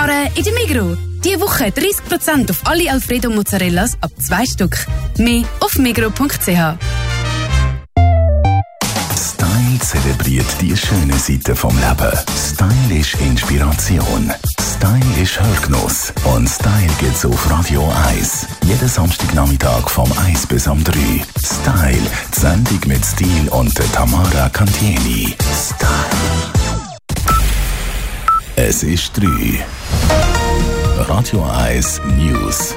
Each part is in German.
Sparen in der Migros. Diese Woche 30% auf alle Alfredo Mozzarellas ab 2 Stück. Mehr auf migros.ch. Style zelebriert die schönen Seiten vom Leben. Style ist Inspiration. Style ist Hörgenuss. Und Style gibt's auf Radio 1. Jeden Samstagnachmittag vom 1 bis am 3. Style, die Sendung mit Stil und der Tamara Cantieni. Style. Es ist 3. Radio 1 News.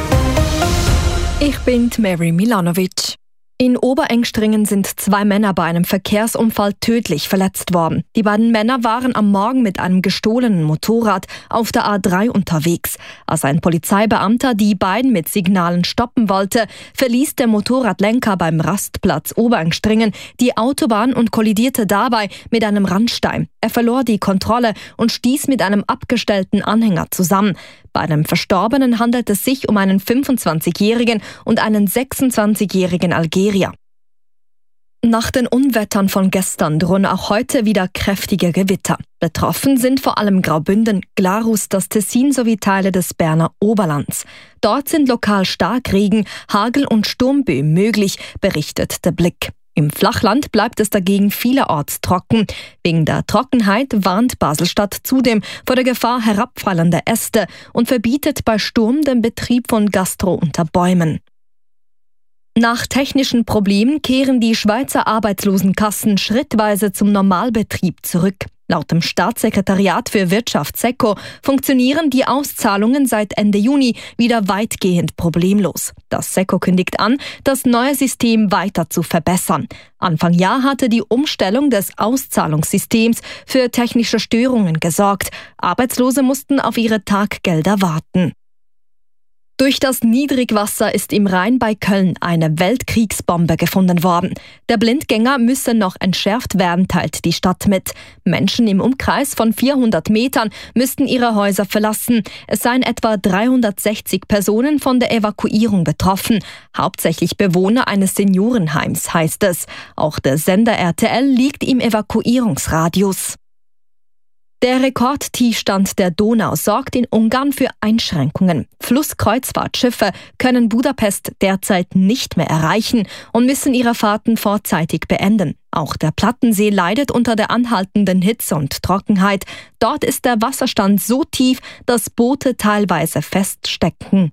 Ich bin Mary Milanovic. In Oberengstringen sind 2 Männer bei einem Verkehrsunfall tödlich verletzt worden. Die beiden Männer waren am Morgen mit einem gestohlenen Motorrad auf der A3 unterwegs. Als ein Polizeibeamter die beiden mit Signalen stoppen wollte, verließ der Motorradlenker beim Rastplatz Oberengstringen die Autobahn und kollidierte dabei mit einem Randstein. Er verlor die Kontrolle und stieß mit einem abgestellten Anhänger zusammen. Bei einem Verstorbenen handelt es sich um einen 25-jährigen und einen 26-jährigen Algerier. Nach den Unwettern von gestern drohen auch heute wieder kräftige Gewitter. Betroffen sind vor allem Graubünden, Glarus, das Tessin sowie Teile des Berner Oberlands. Dort sind lokal Starkregen, Hagel und Sturmböen möglich, berichtet der Blick. Im Flachland bleibt es dagegen vielerorts trocken. Wegen der Trockenheit warnt Basel-Stadt zudem vor der Gefahr herabfallender Äste und verbietet bei Sturm den Betrieb von Gastro unter Bäumen. Nach technischen Problemen kehren die Schweizer Arbeitslosenkassen schrittweise zum Normalbetrieb zurück. Laut dem Staatssekretariat für Wirtschaft SECO funktionieren die Auszahlungen seit Ende Juni wieder weitgehend problemlos. Das SECO kündigt an, das neue System weiter zu verbessern. Anfang Jahr hatte die Umstellung des Auszahlungssystems für technische Störungen gesorgt. Arbeitslose mussten auf ihre Taggelder warten. Durch das Niedrigwasser ist im Rhein bei Köln eine Weltkriegsbombe gefunden worden. Der Blindgänger müsse noch entschärft werden, teilt die Stadt mit. Menschen im Umkreis von 400 Metern müssten ihre Häuser verlassen. Es seien etwa 360 Personen von der Evakuierung betroffen. Hauptsächlich Bewohner eines Seniorenheims, heißt es. Auch der Sender RTL liegt im Evakuierungsradius. Der Rekordtiefstand der Donau sorgt in Ungarn für Einschränkungen. Flusskreuzfahrtschiffe können Budapest derzeit nicht mehr erreichen und müssen ihre Fahrten vorzeitig beenden. Auch der Plattensee leidet unter der anhaltenden Hitze und Trockenheit. Dort ist der Wasserstand so tief, dass Boote teilweise feststecken.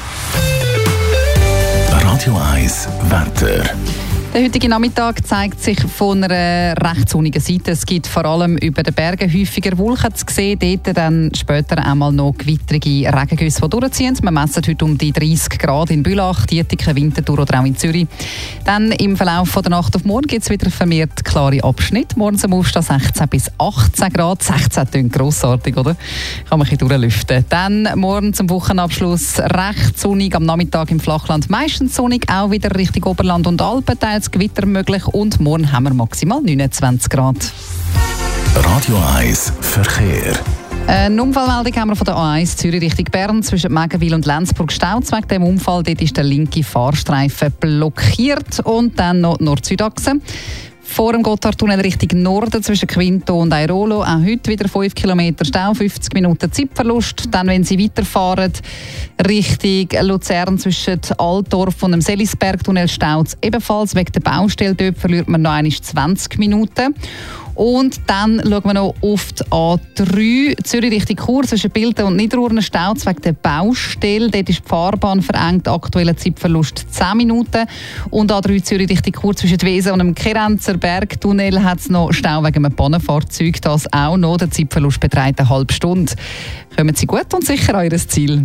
Radio 1 Wetter. Der heutige Nachmittag zeigt sich von einer recht sonnigen Seite. Es gibt vor allem über den Bergen häufiger Wolken zu sehen. Dort dann später einmal noch gewittrige Regengüsse, die durchziehen. Wir messen heute um die 30 Grad in Bülach, Dietiken, Winterthur oder auch in Zürich. Dann im Verlauf der Nacht auf morgen gibt es wieder vermehrt klare Abschnitte. Morgen zum Aufstehen 16 bis 18 Grad. 16 klingt grossartig, oder? Kann man ein bisschen durchlüften. Dann morgen zum Wochenabschluss recht sonnig. Am Nachmittag im Flachland meistens sonnig. Auch wieder Richtung Oberland und Alpen teils Gewitter möglich und morgen haben wir maximal 29 Grad. Radio 1 Verkehr. Eine Unfallmeldung haben wir von der A1 Zürich Richtung Bern zwischen Megenwil und Lenzburg Staus. Wegen dem Unfall dort ist der linke Fahrstreifen blockiert und dann noch Nord-Süd-Achse. Vor dem Gotthardtunnel Richtung Norden zwischen Quinto und Airolo. Auch heute wieder 5 Kilometer Stau, 50 Minuten Zeitverlust. Dann, wenn Sie weiterfahren, Richtung Luzern zwischen Altdorf und dem Selisbergtunnel staut es ebenfalls. Wegen der Baustelle dort verliert man noch einmal 20 Minuten. Und dann schauen wir noch auf die A3 Zürich Richtung Chur zwischen Bilten und Niederurne staut wegen der Baustelle. Dort ist die Fahrbahn verengt, aktueller Zeitverlust 10 Minuten. Und A3 Zürich Richtung Chur zwischen Wesen und dem Kerenzer Bergtunnel hat es noch Stau wegen einem Pannenfahrzeug. Das auch noch. Der Zeitverlust beträgt eine halbe Stunde. Kommen Sie gut und sicher an Ihr Ziel.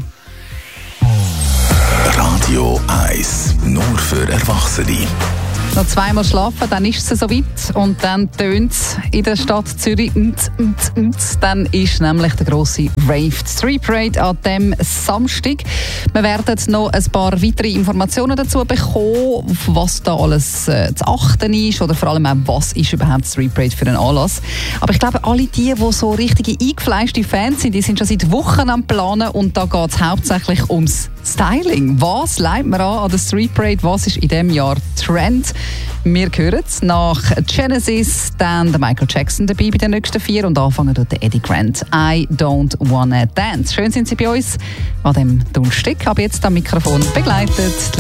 Radio 1, nur für Erwachsene. Noch zweimal schlafen, dann ist es soweit und dann tönt es in der Stadt Zürich. Dann ist nämlich der grosse Rave Street Parade an diesem Samstag. Wir werden noch ein paar weitere Informationen dazu bekommen, auf was da alles zu achten ist oder vor allem auch, was ist überhaupt Street Parade für einen Anlass. Aber ich glaube, alle die so richtige eingefleischte Fans sind, die sind schon seit Wochen am Planen und da geht es hauptsächlich ums Styling. Was leitet man an der Street Parade? Was ist in diesem Jahr Trend? Wir hören es nach Genesis, dann der Michael Jackson dabei bei den nächsten 4 und anfangen dort der Eddie Grant. I Don't Wanna Dance. Schön sind Sie bei uns an dem Donnerstag. Aber jetzt am Mikrofon begleitet